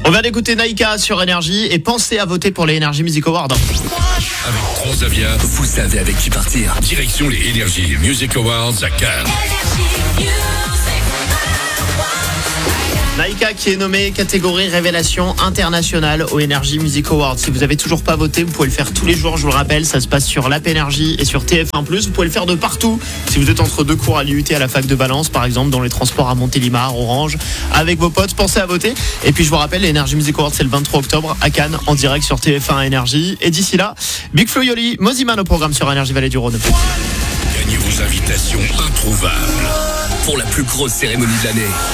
On vient d'écouter Naïka sur Énergie et pensez à voter pour les Energy Music Awards. Avec Transavia, vous savez avec qui partir. Direction les Energy Music Awards à Cannes. Naïka qui est nommée catégorie révélation internationale aux Energy Music Awards. Si vous avez toujours pas voté, vous pouvez le faire tous les jours, je vous le rappelle, ça se passe sur l'app Énergie et sur TF1+. Vous pouvez le faire de partout. Si vous êtes entre deux cours à l'IUT à la fac de Valence, par exemple, dans les transports à Montélimar, Orange, avec vos potes, pensez à voter. Et puis je vous rappelle, les Energy Music Awards, c'est le 23 octobre à Cannes, en direct sur TF1 Énergie. Et d'ici là, Big Flo et Oli, Moziman au programme sur Énergie Vallée du Rhône. Gagnez vos invitations introuvables pour la plus grosse cérémonie de l'année.